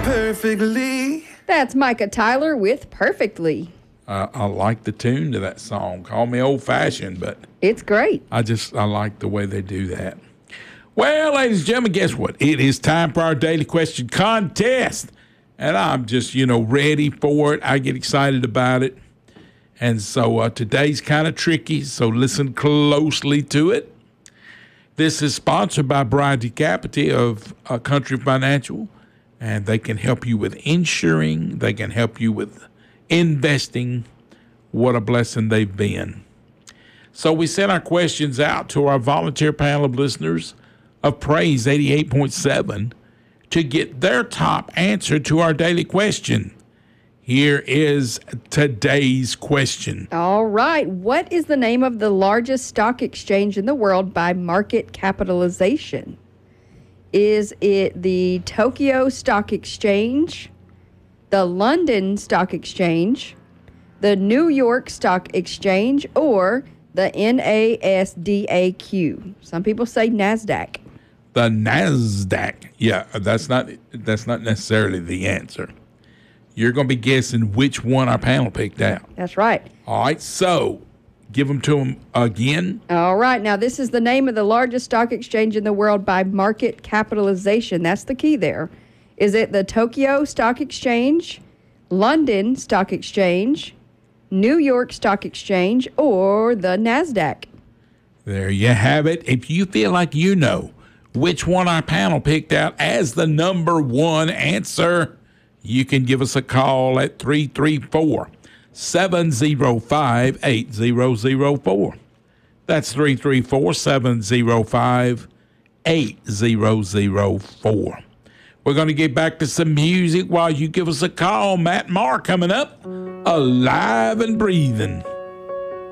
Perfectly. That's Micah Tyler with Perfectly. I like the tune to that song. Call me old-fashioned, but It's great. I like the way they do that. Well, ladies and gentlemen, guess what? It is time for our daily question contest. And I'm just, ready for it. I get excited about it. And so today's kind of tricky, so listen closely to it. This is sponsored by Brian DeCapite of Country Financial, and they can help you with insuring. They can help you with investing. What a blessing they've been. So we sent our questions out to our volunteer panel of listeners of Praise 88.7 to get their top answer to our daily question. Here is today's question. All right. What is the name of the largest stock exchange in the world by market capitalization? Is it the Tokyo Stock Exchange, the London Stock Exchange, the New York Stock Exchange, or the NASDAQ? Some people say NASDAQ. The NASDAQ. Yeah, that's not necessarily the answer. You're going to be guessing which one our panel picked out. That's right. All right, so give them to them again. All right. Now, this is the name of the largest stock exchange in the world by market capitalization. That's the key there. Is it the Tokyo Stock Exchange, London Stock Exchange, New York Stock Exchange, or the NASDAQ? There you have it. If you feel like you know which one our panel picked out as the number one answer, you can give us a call at 334-705-8004. That's 334-705-8004. We're going to get back to some music while you give us a call. Matt Maher coming up, alive and breathing.